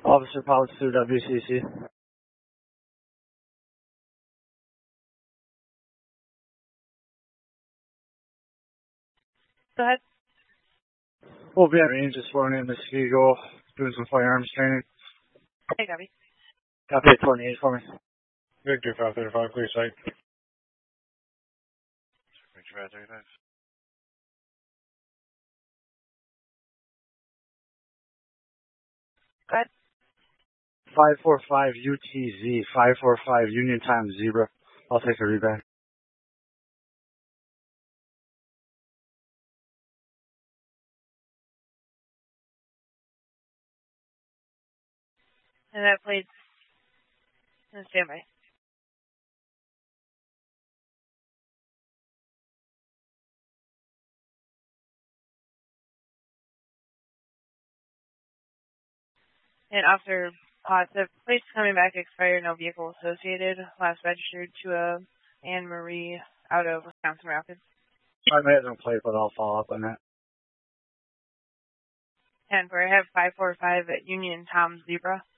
Officer Policy through WCC. Go ahead. We'll be at range this morning in Muskego doing some firearms training. Hey, copy. Copy at 28 for me. Victor 535, clear site. Victor 535. Go ahead. 545 UTZ, 545 Union Time Zebra. I'll take a rebag. And that plate's in standby. And Officer the plate's coming back expired, no vehicle associated. Last registered to Anne Marie out of Wisconsin Rapids. I may have no plate, but I'll follow up on that. And I have 545 at Union Tom Zebra.